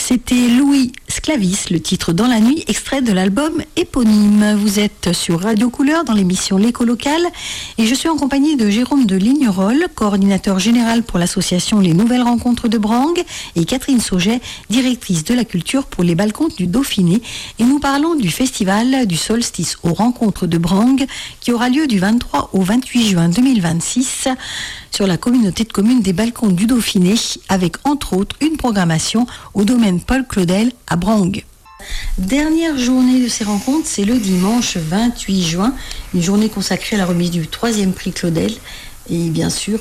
C'était Louis Sclavis, le titre Dans la nuit, extrait de l'album éponyme. Vous êtes sur Radio Couleur dans l'émission L'écho local et je suis en compagnie de Jérôme de Lignerolles, coordinateur général pour l'association Les Nouvelles Rencontres de Brangue, et Catherine Sauget, directrice de la culture pour les balcons du Dauphiné. Et nous parlons du festival du solstice aux Rencontres de Brangue qui aura lieu du 23 au 28 juin 2026 sur la communauté de communes des balcons du Dauphiné, avec entre autres une programmation au domaine Paul Claudel à Brangue. Dernière journée de ces rencontres, c'est le dimanche 28 juin, une journée consacrée à la remise du 3e prix Claudel. Et bien sûr,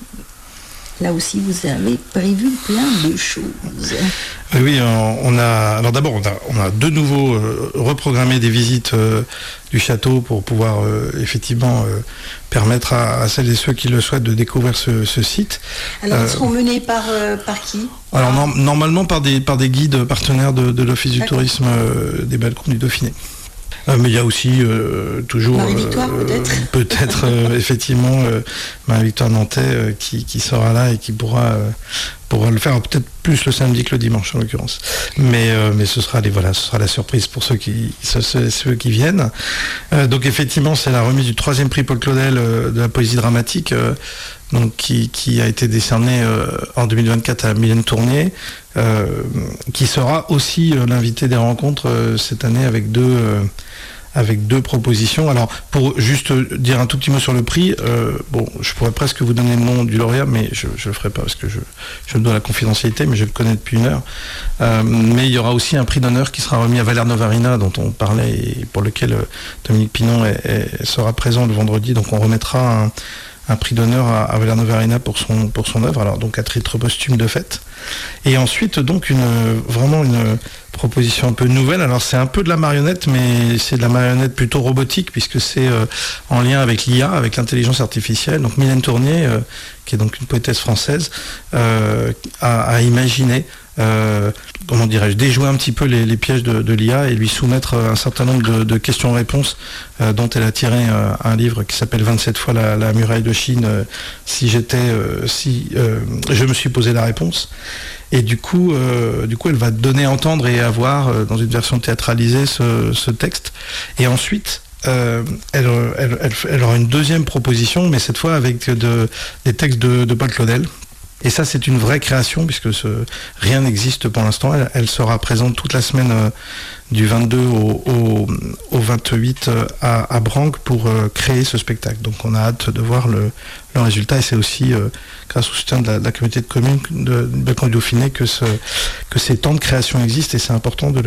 là aussi, vous avez prévu plein de choses. Oui, on a de nouveau reprogrammé des visites du château pour pouvoir effectivement permettre à celles et ceux qui le souhaitent de découvrir ce site. Alors, ils seront menés par qui ? Alors, normalement par des guides partenaires de l'Office du tourisme des balcons du Dauphiné. Mais il y a aussi toujours Marie-Victoire peut-être effectivement Marie-Victoire Nantais qui sera là et qui pourra le faire, peut-être plus le samedi que le dimanche en l'occurrence. Mais ce sera la surprise pour ceux qui viennent. Donc effectivement, c'est la remise du 3e prix Paul Claudel de la poésie dramatique. Donc qui a été décerné en 2024 à Mylène Tournier, qui sera aussi l'invité des rencontres cette année avec deux propositions. Alors, pour juste dire un tout petit mot sur le prix, je pourrais presque vous donner le nom du lauréat, mais je le ferai pas parce que je me dois la confidentialité, mais je le connais depuis une heure. Mais il y aura aussi un prix d'honneur qui sera remis à Valère Novarina, dont on parlait, et pour lequel Dominique Pinon sera présent le vendredi. Donc on remettra un prix d'honneur à Valère Novarina pour son œuvre, alors donc à titre posthume de fait. Et ensuite donc vraiment une proposition un peu nouvelle. Alors c'est un peu de la marionnette, mais c'est de la marionnette plutôt robotique puisque c'est en lien avec l'IA, avec l'intelligence artificielle. Donc Mylène Tournier, qui est donc une poétesse française, a imaginé déjouer un petit peu les pièges de l'IA et lui soumettre un certain nombre de questions-réponses dont elle a tiré un livre qui s'appelle 27 fois la muraille de Chine, si je me suis posé la réponse. Et du coup, elle va donner à entendre et à voir dans une version théâtralisée ce texte. Et ensuite, elle aura une deuxième proposition, mais cette fois avec des textes de Paul Claudel. Et ça, c'est une vraie création, puisque rien n'existe pour l'instant. Elle sera présente toute la semaine du 22 au 28 à Brangue pour créer ce spectacle. Donc on a hâte de voir le résultat, et c'est aussi grâce au soutien de la communauté de communes du Balcon du Dauphiné que ces temps de création existent, et c'est important de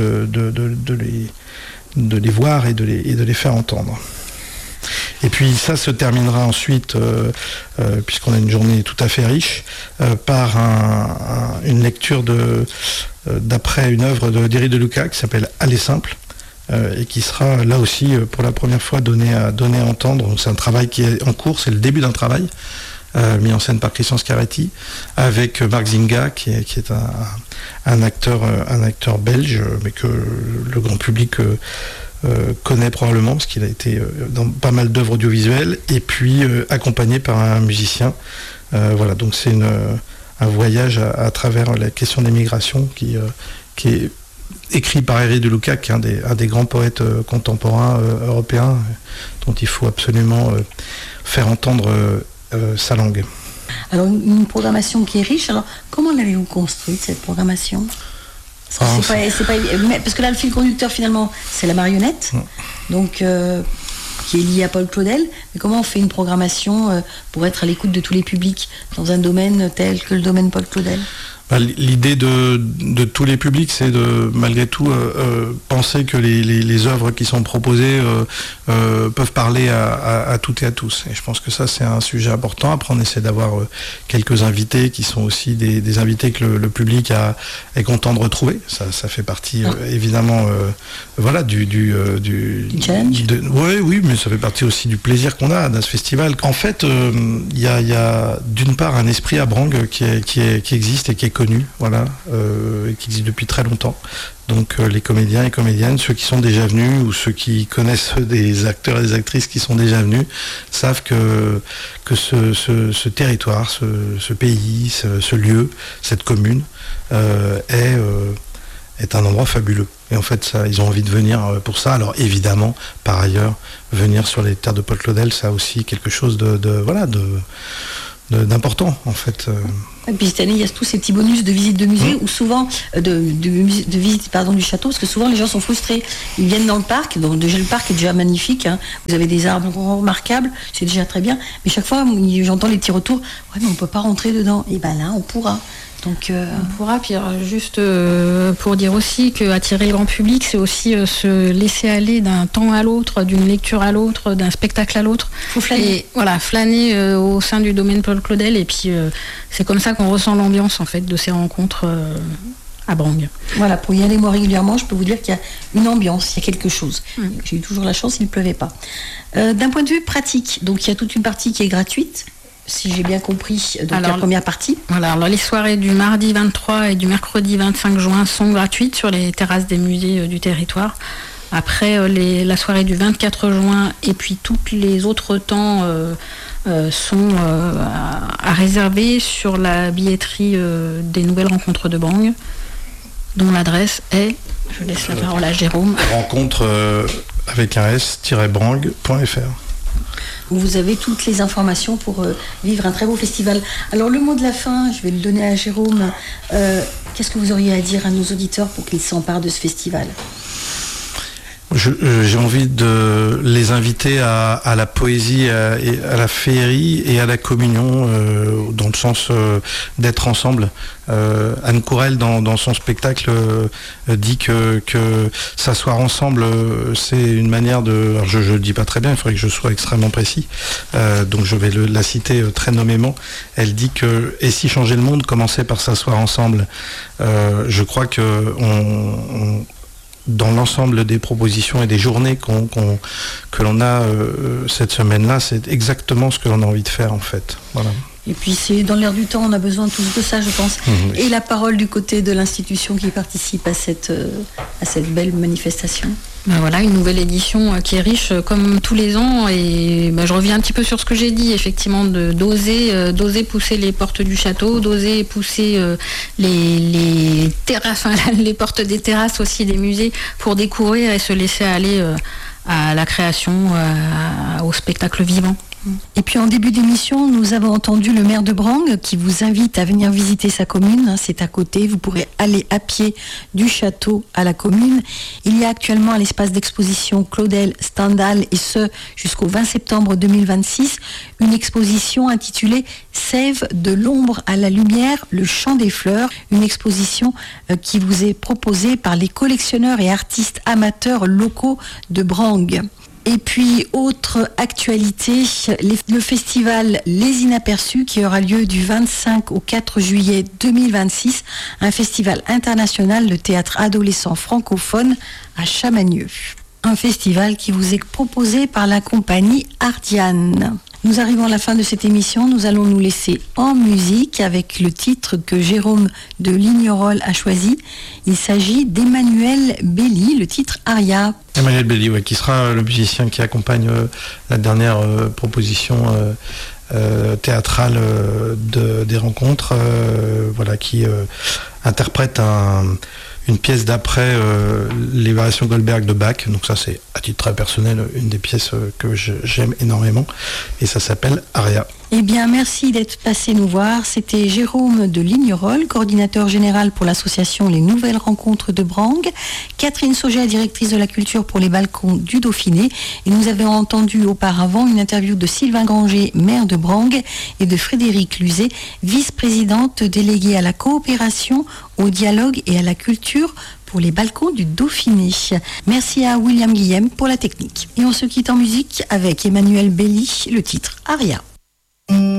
les voir et de les faire entendre. Et puis ça se terminera ensuite, puisqu'on a une journée tout à fait riche, par une lecture d'après une œuvre d'Éric de Luca qui s'appelle Aller simple, et qui sera là aussi pour la première fois donné à entendre. Donc c'est un travail qui est en cours, c'est le début d'un travail mis en scène par Christian Scaretti, avec Marc Zinga qui est un acteur belge, mais que le grand public connaît probablement parce qu'il a été dans pas mal d'œuvres audiovisuelles, et puis accompagné par un musicien. Donc c'est un voyage à travers la question des migrations qui est écrit par Éric de Luca, qui est un des grands poètes contemporains européens, dont il faut absolument faire entendre sa langue. Alors une programmation qui est riche. Alors comment l'avez-vous construite, cette programmation ? Parce que là, le fil conducteur, finalement, c'est la marionnette, donc qui est liée à Paul Claudel. Mais comment on fait une programmation pour être à l'écoute de tous les publics dans un domaine tel que le domaine Paul Claudel ? L'idée de tous les publics, c'est de, malgré tout, penser que les œuvres qui sont proposées peuvent parler à toutes et à tous. Et je pense que ça, c'est un sujet important. Après, on essaie d'avoir quelques invités qui sont aussi des invités que le public est content de retrouver. Ça fait partie, évidemment, du challenge. Oui, mais ça fait partie aussi du plaisir qu'on a dans ce festival. En fait, il y a d'une part un esprit à Brangue qui existe et qui est connu, et qui existe depuis très longtemps. Donc les comédiens et comédiennes, ceux qui sont déjà venus ou ceux qui connaissent des acteurs et des actrices qui sont déjà venus, savent que ce territoire, ce pays, ce lieu, cette commune est est un endroit fabuleux. Et en fait, ça, ils ont envie de venir pour ça. Alors évidemment, par ailleurs, venir sur les terres de Paul Claudel, ça a aussi quelque chose d'important en fait. Et puis cette année, il y a tous ces petits bonus de visite de musée ou souvent de visite du château, parce que souvent les gens sont frustrés. Ils viennent dans le parc, donc déjà le parc est déjà magnifique. Vous avez des arbres remarquables, c'est déjà très bien. Mais chaque fois, j'entends les petits retours. Ouais, mais on peut pas rentrer dedans. Et ben là, on pourra. Donc, on pourra, puis juste pour dire aussi qu'attirer le grand public, c'est aussi se laisser aller d'un temps à l'autre, d'une lecture à l'autre, d'un spectacle à l'autre. Faut flâner. Et voilà, flâner au sein du domaine Paul Claudel, et puis c'est comme ça qu'on ressent l'ambiance en fait de ces rencontres à Brangue. Voilà, pour y aller moi régulièrement, je peux vous dire qu'il y a une ambiance, il y a quelque chose. J'ai eu toujours la chance, il ne pleuvait pas. D'un point de vue pratique, donc il y a toute une partie qui est gratuite, si j'ai bien compris, donc la première partie. Voilà, alors les soirées du mardi 23 et du mercredi 25 juin sont gratuites sur les terrasses des musées du territoire. Après, la soirée du 24 juin et puis tous les autres temps sont à réserver sur la billetterie des nouvelles rencontres de Brangue, dont l'adresse est, je laisse la parole à Jérôme. Rencontre avec un s-brangue.fr. Vous avez toutes les informations pour vivre un très beau festival. Alors le mot de la fin, je vais le donner à Jérôme. Qu'est-ce que vous auriez à dire à nos auditeurs pour qu'ils s'emparent de ce festival ? J'ai envie de les inviter à la poésie, et à la féerie et à la communion, dans le sens d'être ensemble. Anne Courel, dans son spectacle, dit que s'asseoir ensemble, c'est une manière de... Alors je ne le dis pas très bien, il faudrait que je sois extrêmement précis, donc je vais la citer très nommément. Elle dit que « Et si changer le monde commençait par s'asseoir ensemble ?» Je crois que dans l'ensemble des propositions et des journées que l'on a cette semaine-là, c'est exactement ce que l'on a envie de faire en fait. Voilà. Et puis c'est dans l'air du temps, on a besoin tous de ça, je pense. Oui. Et la parole du côté de l'institution qui participe à cette belle manifestation. Ben voilà, une nouvelle édition qui est riche comme tous les ans, et je reviens un petit peu sur ce que j'ai dit, effectivement, d'oser pousser les portes du château, d'oser pousser les terrasses, les portes des terrasses aussi des musées pour découvrir et se laisser aller à la création, au spectacle vivant. Et puis en début d'émission, nous avons entendu le maire de Brangue qui vous invite à venir visiter sa commune. C'est à côté, vous pourrez aller à pied du château à la commune. Il y a actuellement à l'espace d'exposition Claudel Stendhal, et ce jusqu'au 20 septembre 2026, une exposition intitulée « Sève de l'ombre à la lumière, le chant des fleurs », une exposition qui vous est proposée par les collectionneurs et artistes amateurs locaux de Brangue. Et puis, autre actualité, le festival Les Inaperçus qui aura lieu du 25 au 4 juillet 2026, un festival international de théâtre adolescent francophone à Chamagneux. Un festival qui vous est proposé par la compagnie Ardiane. Nous arrivons à la fin de cette émission, nous allons nous laisser en musique avec le titre que Jérôme de Lignerolles a choisi. Il s'agit d'Emmanuel Belli, le titre Aria. Emmanuel Belli, ouais, qui sera le musicien qui accompagne la dernière proposition théâtrale des rencontres, qui interprète une pièce d'après les variations Goldberg de Bach. Donc ça, c'est à titre très personnel une des pièces que j'aime énormément, et ça s'appelle Aria. Eh bien, merci d'être passé nous voir. C'était Jérôme de Lignerolles, coordinateur général pour l'association Les Nouvelles Rencontres de Brangue, Catherine Sauget, directrice de la culture pour les balcons du Dauphiné, et nous avons entendu auparavant une interview de Sylvain Granger, maire de Brangue, et de Frédérique Luzet, vice-présidente déléguée à la coopération, au dialogue et à la culture pour les balcons du Dauphiné. Merci à William Guillem pour la technique. Et on se quitte en musique avec Emmanuel Belli, le titre Aria.